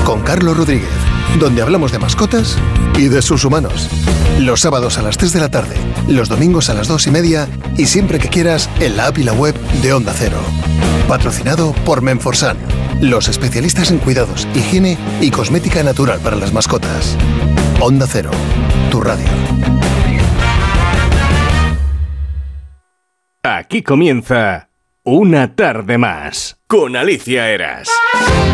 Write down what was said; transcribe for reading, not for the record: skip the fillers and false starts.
con Carlos Rodríguez, donde hablamos de mascotas y de sus humanos. Los sábados a las 3 de la tarde, los domingos a las 2:30 y siempre que quieras en la app y la web de Onda Cero. Patrocinado por Menforsan, los especialistas en cuidados, higiene y cosmética natural para las mascotas. Onda Cero, tu radio. Aquí comienza Una tarde más con Alicia Eras.